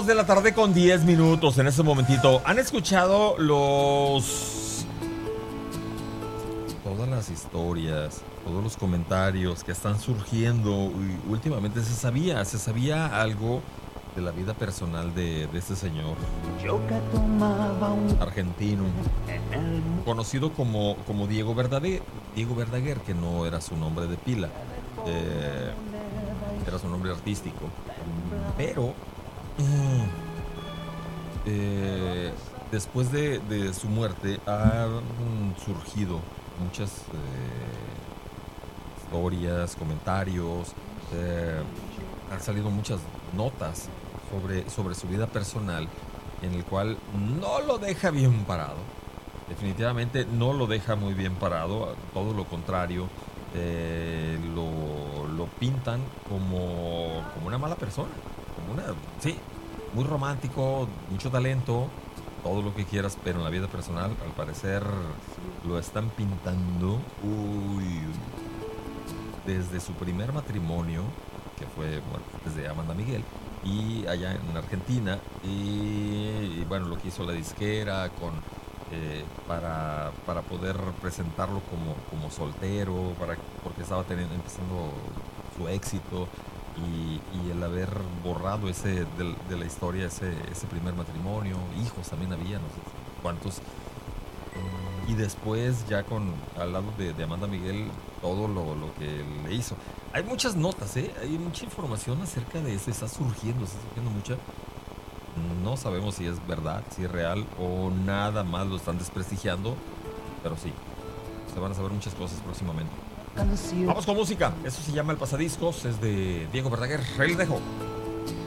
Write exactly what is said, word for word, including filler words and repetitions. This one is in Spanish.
dos de la tarde con diez minutos en ese momentito. ¿Han escuchado los... todas las historias, todos los comentarios que están surgiendo? Y últimamente se sabía, se sabía algo de la vida personal de, de este señor argentino, conocido como, como Diego Verdaguer, Diego Verdaguer, que no era su nombre de pila, eh, era su nombre artístico, pero eh, después de, de su muerte han surgido muchas eh, historias, comentarios, eh, han salido muchas notas sobre, sobre su vida personal, en el cual no lo deja bien parado. Definitivamente no lo deja muy bien parado, todo lo contrario, eh, lo, lo pintan como, como una mala persona, como una, sí, muy romántico, mucho talento, todo lo que quieras, pero en la vida personal, al parecer, lo están pintando, uy, desde su primer matrimonio, que fue, bueno, desde Amanda Miguel, y allá en Argentina, y, y bueno, lo que hizo la disquera con eh, para, para poder presentarlo como, como soltero, para, porque estaba teniendo, empezando su éxito, y, y el haber borrado ese de, de la historia ese, ese primer matrimonio, hijos también había, no sé cuántos, y después ya con al lado de, de Amanda Miguel todo lo, lo que le hizo. Hay muchas notas, ¿eh? Hay mucha información acerca de eso, está surgiendo, está surgiendo mucha. No sabemos si es verdad, si es real o nada más lo están desprestigiando, pero sí, se van a saber muchas cosas próximamente. Vamos con música, eso se llama El Pasadiscos, es de Diego Verdaguer, ahí les dejo.